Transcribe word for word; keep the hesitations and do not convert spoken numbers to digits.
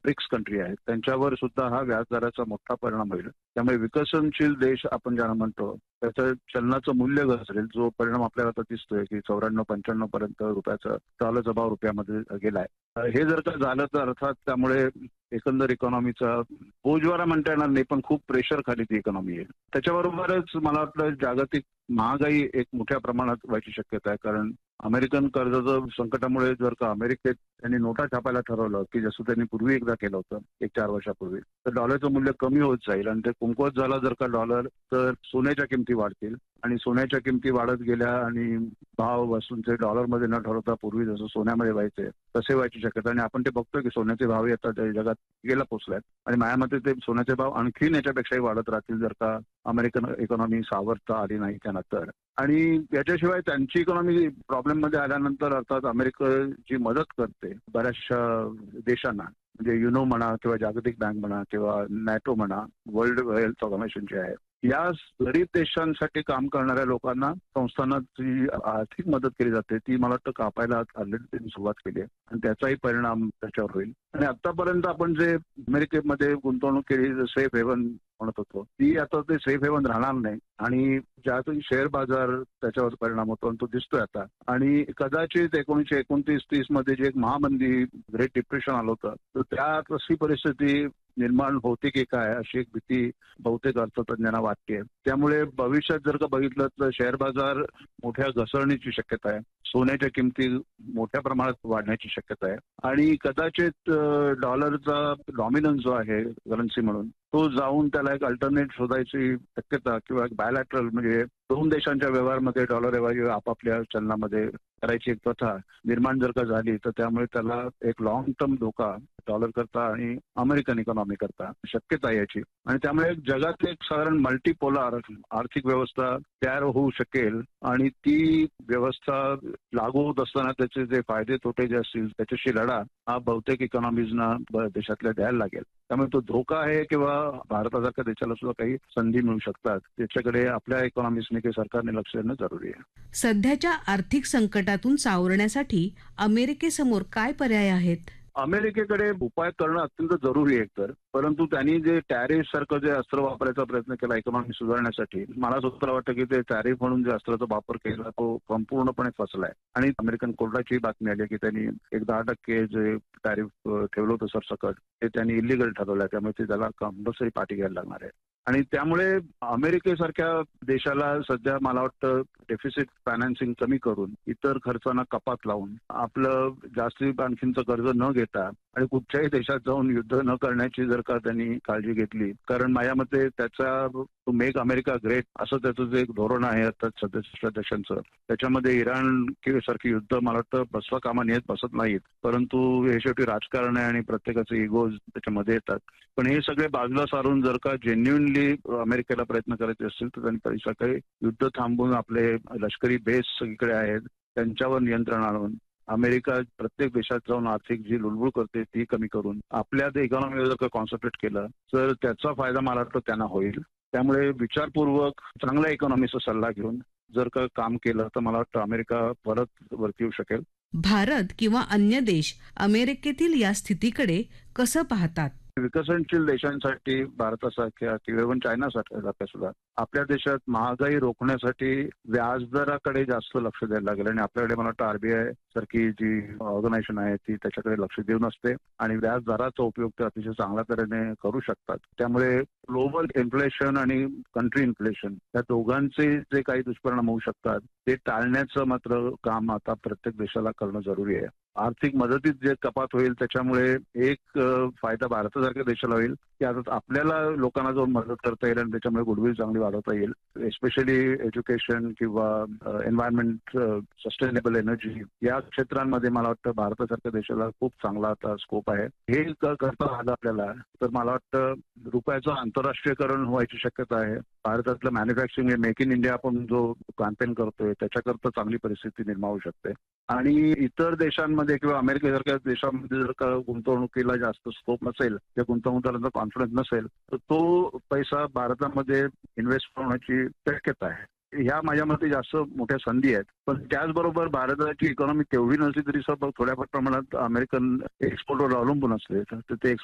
BRICS country आहेत त्यांच्यावर सुद्धा हा व्याजदराचा मोठा परिणाम होईल. त्यामुळे विकसनशील देश आपण ज्यांना म्हणतो त्याचं चलनाचं मूल्य घसरेल, जो परिणाम आपल्याला आता दिसतोय की चौऱ्याण्णव पंच्याण्णव पर्यंत रुपयाचा डॉलरचा भाव रुपयामध्ये गेलाय. हे जर का झालं तर अर्थात त्यामुळे एकंदर इकॉनॉमीचा बोजवारा म्हणता येणार नाही, पण खूप प्रेशर खाली ती इकॉनॉमी येईल. त्याच्याबरोबरच मला वाटतं जागतिक महागाई एक मोठ्या प्रमाणात व्हायची शक्यता आहे. कारण अमेरिकन कर्जाचं संकटामुळे जर का अमेरिकेत त्यांनी नोटा छापायला ठरवलं की जसं त्यांनी पूर्वी एकदा केलं होतं एक चार वर्षापूर्वी, तर डॉलरचं मूल्य कमी होत जाईल आणि ते कमकुवत झाला जर का डॉलर, तर सोन्याच्या किमती वाढतील आणि सोन्याच्या किमती वाढत गेल्या आणि भाव वस्तूंचे डॉलरमध्ये न ठरवता पूर्वी जसं सोन्यामध्ये व्हायचे तसे व्हायची शक्यता. आणि आपण ते बघतोय की सोन्याचे भावही आता जगात गेला पोचल्यात आणि माझ्या मते ते सोन्याचे भाव आणखीन याच्यापेक्षाही वाढत राहतील जर का अमेरिकन इकॉनॉमी सावरता आली नाही त्यानंतर. आणि याच्याशिवाय त्यांची इकॉनॉमी प्रॉब्लेम मध्ये आल्यानंतर अर्थात अमेरिका जी मदत करते बऱ्याचशा देशांना, म्हणजे युनो म्हणा किंवा जागतिक बँक म्हणा किंवा नॅटो म्हणा, वर्ल्ड हेल्थ ऑर्गनायझेशन जे आहे, या गरीब देशांसाठी काम करणाऱ्या लोकांना संस्थांना जी आर्थिक मदत केली जाते ती मला वाटतं कापायला ऑलरेडी त्यांनी सुरुवात केली आहे आणि त्याचाही परिणाम त्याच्यावर होईल. आणि आतापर्यंत आपण जे अमेरिकेमध्ये गुंतवणूक केली सेफ हेवन म्हणत होतो, ती आता ते सेफ हेवन राहणार नाही आणि ज्यातून शेअर बाजार त्याच्यावर परिणाम होतो आणि तो दिसतोय आता. आणि कदाचित एकोणीसशे एकोणतीस तीस मध्ये जे एक महामंदी ग्रेट डिप्रेशन आलं होतं, तर त्या तशी परिस्थिती निर्माण होते की काय अशी एक भीती बहुतेक अर्थतज्ञांना वाटते. त्यामुळे भविष्यात जर का बघितलं तर शेअर बाजार मोठ्या घसरण्याची शक्यता आहे, सोन्याच्या किमती मोठ्या प्रमाणात वाढण्याची शक्यता आहे आणि कदाचित डॉलरचा डॉमिनन्स जो आहे करन्सी म्हणून तो जाऊन त्याला एक अल्टरनेट शोधायची शक्यता किंवा एक बायलॅटरल म्हणजे दोन देशांच्या व्यवहारमध्ये डॉलर ऐवजी आपापल्या चलनामध्ये करायची एक प्रथा निर्माण जर का झाली तर त्यामुळे त्याला एक लॉंग टर्म धोका डॉलर करता आणि अमेरिकन इकॉनॉमी करता शक्यता याची. आणि त्यामुळे जगात एक साधारण मल्टीपोलार आर्थिक व्यवस्था तयार होऊ शकेल आणि ती व्यवस्था लागू होत असताना त्याचे जे फायदे तोटे जे असतील त्याच्याशी लढा हा बहुतेक इकॉनॉमीजना देशातल्या द्यायला लागेल. त्यामुळे तो धोका आहे किंवा भारतासारख्या देशाला सुद्धा काही संधी मिळू शकतात, त्याच्याकडे आपल्या इकॉनॉमिस्टने काही सरकारने लक्ष देणं जरुरी आहे. सध्याच्या आर्थिक संकटातून सावरण्यासाठी अमेरिकेसमोर काय पर्याय आहेत? अमेरिकेकडे उपाय करणं अत्यंत जरुरी आहे तर, परंतु त्यांनी जे टॅरिफ सारखं जे अस्त्र वापरायचा प्रयत्न केला इकॉनॉमी सुधारण्यासाठी, मला स्वतःला वाटतं की ते टॅरिफ म्हणून जे अस्त्राचा वापर केला तो संपूर्णपणे फसलाय. आणि अमेरिकन कोर्टाची बातमी आली की त्यांनी एक दहा टक्के जे टॅरिफ ठेवलं होतं सरसकट ते त्यांनी इलिगल ठरवलंय, त्यामुळे ते त्याला कंपल्सरी पाठी घ्यायला लागणार आहे. आणि त्यामुळे अमेरिकेसारख्या देशाला सध्या मला वाटतं डेफिसिट फायनान्सिंग कमी करून इतर खर्चांना कपात लावून आपलं जास्ती आणखीनचं कर्ज न घेता आणि कुठच्याही देशात जाऊन युद्ध न करण्याची जर का त्यांनी काळजी घेतली, कारण माझ्या मते त्याचा टू मेक अमेरिका ग्रेट असं त्याचं जे एक धोरण आहे आता सदस्य देशांचं, त्याच्यामध्ये इराण सारखी युद्ध मला वाटतं बसवा कामा येत बसत नाहीत, परंतु हे शेवटी राजकारण आहे आणि प्रत्येकाचे इगोज त्याच्यामध्ये येतात. पण हे सगळे बाजूला सारून जर का जेन्युनली अमेरिकेला प्रयत्न करायचे असतील तर त्यांनी पैसा काही युद्ध थांबवून आपले लष्करी बेस सगळीकडे आहेत त्यांच्यावर नियंत्रण आणून अमेरिका प्रत्येक देशात जाऊन आर्थिक जी लुडबुड करते ती कमी करून आपल्या इकॉनॉमीवर जर का कॉन्सन्ट्रेट केलं तर त्याचा फायदा मला वाटतं त्यांना होईल. त्यामुळे विचारपूर्वक चांगल्या इकॉनॉमीचा सल्ला घेऊन जर का काम केलं तर मला वाटतं अमेरिका परत वरती येऊ शकेल. भारत किंवा अन्य देश अमेरिकेतील या स्थितीकडे कसं पाहतात? विकसनशील देशांसाठी भारतासारख्या किंवा चायनासारख्या सुद्धा आपल्या देशात महागाई रोखण्यासाठी व्याजदराकडे जास्त लक्ष द्यायला लागेल आणि आपल्याकडे मला वाटतं आरबीआय सारखी जी ऑर्गनायझेशन आहे ती त्याच्याकडे लक्ष देऊन असते आणि व्याजदराचा उपयोग ते अतिशय चांगल्या तऱ्हेने करू शकतात. त्यामुळे ग्लोबल इन्फ्लेशन आणि कंट्री इन्फ्लेशन या दोघांचे जे काही दुष्परिणाम होऊ शकतात ते टाळण्याचं मात्र काम आता प्रत्येक देशाला करणं जरुरी आहे. आर्थिक मदतीत जे कपात होईल त्याच्यामुळे एक फायदा भारतासारख्या देशाला होईल की आता आपल्याला लोकांना जाऊन मदत करता येईल आणि त्याच्यामुळे गुडविल चांगली वाढवता येईल. एस्पेशली एज्युकेशन किंवा एन्व्हायरमेंट, सस्टेनेबल एनर्जी या क्षेत्रांमध्ये मला वाटतं भारतासारख्या देशाला खूप चांगला आता स्कोप आहे. हे करता आलं आपल्याला तर मला वाटतं रुपयाचं आंतरराष्ट्रीयकरण व्हायची शक्यता आहे. भारतातलं मॅन्युफॅक्चरिंग मेक इन इंडिया आपण जो कॅम्पेन करतोय त्याच्याकरता चांगली परिस्थिती निर्माण होऊ शकते. आणि इतर देशांमध्ये किंवा अमेरिकेसारख्या देशांमध्ये जर का गुंतवणुकीला जास्त स्कोप नसेल किंवा गुंतवणूकदारांचा कॉन्फिडन्स नसेल तर तो पैसा भारतामध्ये इन्व्हेस्ट होण्याची शक्यता आहे. ह्या माझ्या मते जास्त मोठ्या संधी आहेत. पण त्याचबरोबर भारताची इकॉनॉमी तेवढी नसली तरी सुद्धा थोड्याफार प्रमाणात अमेरिकन एक्सपोर्टवर अवलंबून असते तर ते